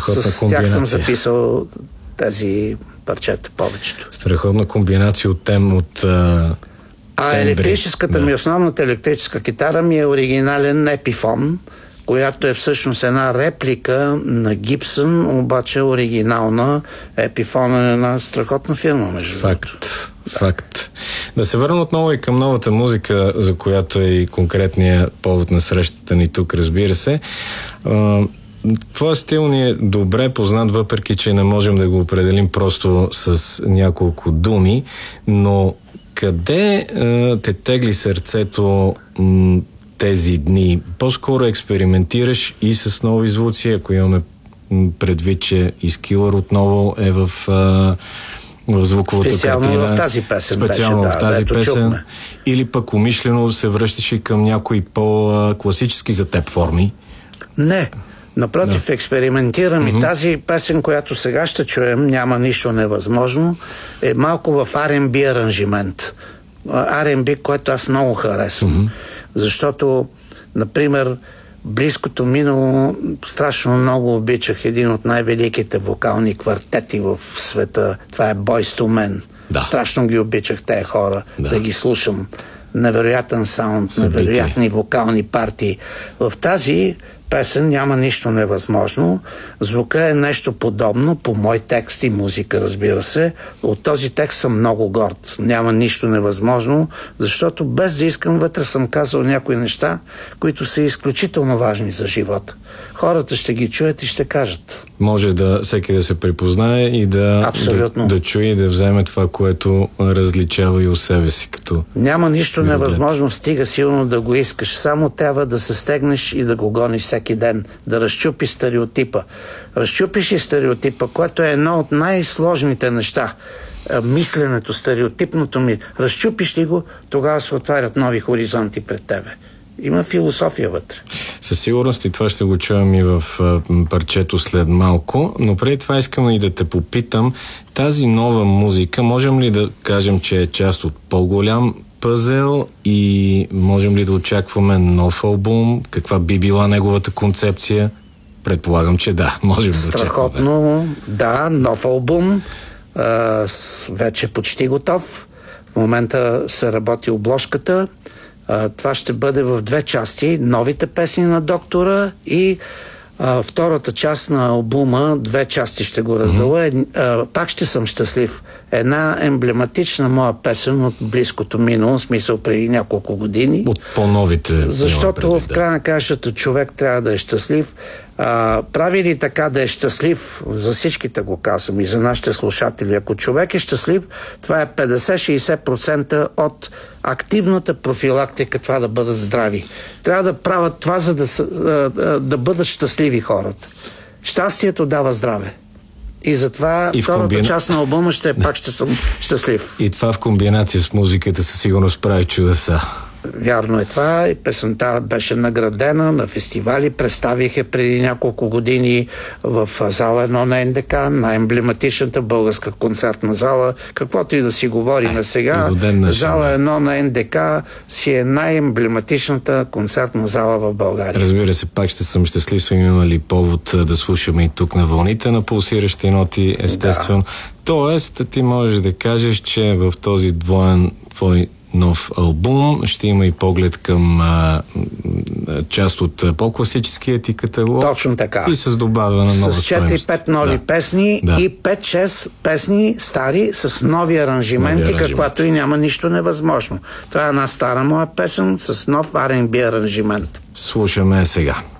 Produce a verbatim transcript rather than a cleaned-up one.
Страхотна с комбинация. тях съм записал тези парчета повечето. Страхотна комбинация от тем, от а, А тембри. електрическата да. ми, основната електрическа китара ми е оригинален Епифон, която е всъщност една реплика на Гибсън, обаче оригинална. Епифон е една страхотна фирма, между Факт. Да. Факт. Да се върнем отново и към новата музика, за която е и конкретният повод на срещата ни тук, разбира се. Твоя стил ни е добре познат, въпреки че не можем да го определим просто с няколко думи, но къде е, те тегли сърцето м, тези дни? По-скоро експериментираш и с нови звуци, ако имаме предвид, че Изкилър отново е в, а, в звуковата специално картина. Специално в тази песен Специално беше, в да, тази дето песен. чухме. Или пък умишлено се връщаш и към някои по-класически за теб форми? Не. Напротив, да. експериментирам mm-hmm. и тази песен, която сега ще чуем, Няма нищо невъзможно, е малко в Ар енд Би аранжимент. Ар енд Би, което аз много харесвам. Mm-hmm. Защото, например, близкото минало страшно много обичах един от най-великите вокални квартети в света. Това е Boyz two Men. Да. Страшно ги обичах тези хора, да, да ги слушам. Невероятен саунд, събитие, невероятни вокални партии. В тази песен Няма нищо невъзможно. Звука е нещо подобно, по мой текст и музика, разбира се. От този текст съм много горд. Няма нищо невъзможно, защото без да искам вътре съм казал някои неща, които са изключително важни за живота. Хората ще ги чуят и ще кажат. Може да всеки да се припознае и да, да, да чуе и да вземе това, което различава и у себе си. Като Няма нищо градет. невъзможно, стига силно да го искаш. Само трябва да се стегнеш и да го гониш всеки ден. Да разчупиш стереотипа. Разчупиш и стереотипа, което е едно от най-сложните неща. Мисленето, стереотипното ми. Разчупиш ли го, тогава се отварят нови хоризонти пред тебе. Има философия вътре. Със сигурност и това ще го чуем и в а, парчето след малко, но преди това искам и да те попитам, тази нова музика, можем ли да кажем, че е част от по-голям пъзел и можем ли да очакваме нов албум? Каква би била неговата концепция? Предполагам, че да, можем да очакваме. Страхотно, да, нов албум, а, с, вече почти готов. В момента се работи обложката. Uh, това ще бъде в две части. Новите песни на доктора и uh, втората част на албума, две части ще го раздела. Mm-hmm. Uh, пак ще съм щастлив. Една емблематична моя песен от близкото минало, в смисъл преди няколко години. От по-новите. Защото преди, в края на кашата човек трябва да е щастлив. А, прави ли така да е щастлив? За всичките го казвам и за нашите слушатели. Ако човек е щастлив, това е петдесет до шейсет процента от активната профилактика, това да бъдат здрави. Трябва да правят това, за да, да бъдат щастливи хората. Щастието дава здраве. И затова и втората комбина... част на албума ще пак ще съм щастлив. И това в комбинация с музиката със сигурност прави чудеса. Вярно е това. И песента беше наградена на фестивали. Представих я преди няколко години в зала едно на Ен Де Ка, най-емблематичната българска концертна зала. Каквото и да си говорим сега, зала едно на Ен Де Ка си е най-емблематичната концертна зала в България. Разбира се, пак ще съм щастлив, съм имали повод да слушаме и тук на вълните на пулсиращи ноти, естествено. Да. Тоест, ти можеш да кажеш, че в този двоен твой нов албум ще има и поглед към а, част от по-класическия ти каталог. Точно така. И с добавяне на нова с четири-пет нови да. песни да. и пет-шест песни стари с нови аранжименти, нови аранжименти, каквато и Няма нищо невъзможно. Това е една стара моя песен с нов Ар енд Би аранжимент. Слушаме сега.